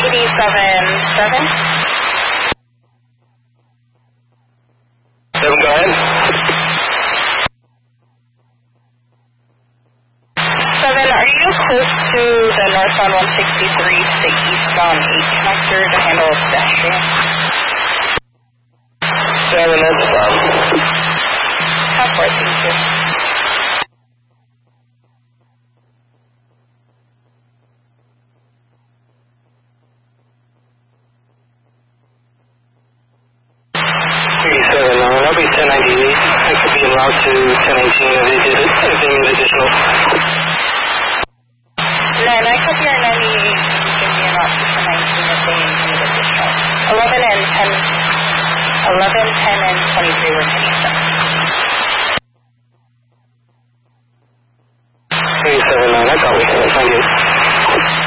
7. 7, go ahead. 7, are you close to the northbound 163 to the eastbound 8 connector to handle pedestrian? 7, that's fine. Half right, thank you. That'll be 1098. I could be allowed to 1018 if they did anything additional. 9, I copy your 98. You can be allowed to 1019 if they need additional. 11, 10, and 23 were